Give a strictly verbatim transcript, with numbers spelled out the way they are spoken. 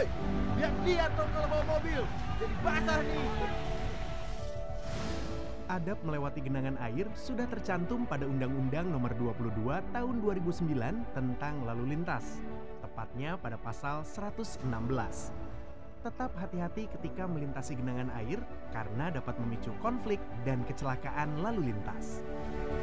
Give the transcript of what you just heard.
Woi, lihat-lihat dong kalau bawa mobil. Jadi basah nih. Adab melewati genangan air sudah tercantum pada Undang-Undang Nomor dua puluh dua Tahun dua ribu sembilan tentang lalu lintas, tepatnya pada pasal seratus enam belas. Tetap hati-hati ketika melintasi genangan air karena dapat memicu konflik dan kecelakaan lalu lintas.